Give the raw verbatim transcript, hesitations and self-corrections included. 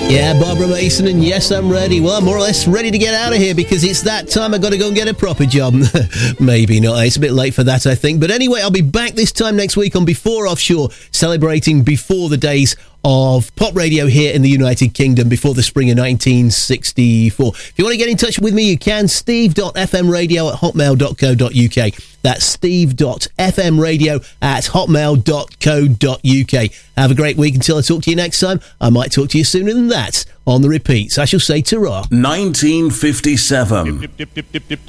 Yeah, Barbara Mason, and yes, I'm ready. Well, I'm more or less ready to get out of here because it's that time. I've got to go and get a proper job. Maybe not. It's a bit late for that, I think. But anyway, I'll be back this time next week on Before Offshore, celebrating before the days of pop radio here in the United Kingdom, before the spring of nineteen sixty-four. If you want to get in touch with me, you can. steve dot f m radio at hotmail dot co dot u k. That's steve dot f m radio at hotmail dot co dot u k. Have a great week until I talk to you next time. I might talk to you sooner than that on the repeats. I shall say ta-ra. nineteen fifty-seven.